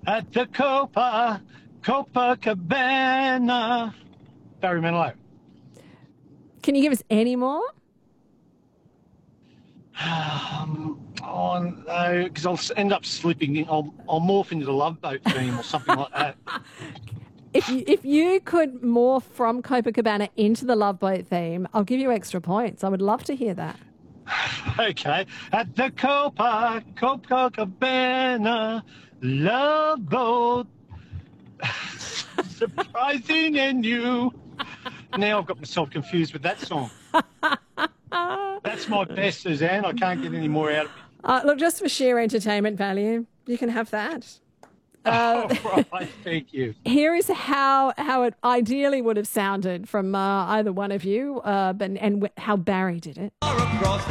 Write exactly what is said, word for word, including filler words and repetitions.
At the Copa, Copacabana. Barry Manilow. Can you give us any more? Um, oh, no, because I'll end up slipping. In, I'll, I'll morph into the Love Boat theme or something like that. If you, if you could morph from Copacabana into the Love Boat theme, I'll give you extra points. I would love to hear that. Okay. At the Copa, Copacabana, Love Boat. Surprising and new. Now I've got myself confused with that song. That's my best, Suzanne. I can't get any more out of it. Uh, look, just for sheer entertainment value, you can have that. Uh, oh, right. Thank you. Here is how how it ideally would have sounded from uh, either one of you, uh, but, and how Barry did it. Across